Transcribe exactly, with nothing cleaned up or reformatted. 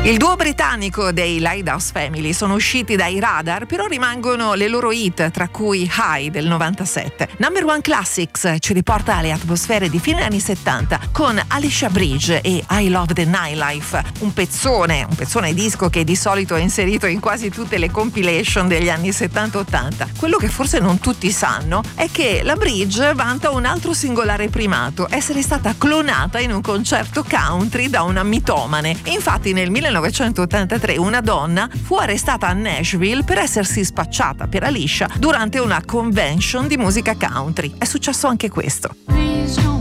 Il duo britannico dei Lighthouse Family sono usciti dai radar, però rimangono le loro hit, tra cui High del novantasette. Number One Classics ci riporta alle atmosfere di fine anni settanta con Alicia Bridge e I Love the Nightlife, un pezzone, un pezzone disco che di solito è inserito in quasi tutte le compilation degli anni settanta ottanta. Quello che forse non tutti sanno è che la Bridge vanta un altro singolare primato: essere stata clonata in un concerto country da una mitomane. Infatti nel millenovecentottantatré una donna fu arrestata a Nashville per essersi spacciata per Alicia durante una convention di musica country. È successo anche questo. Please don't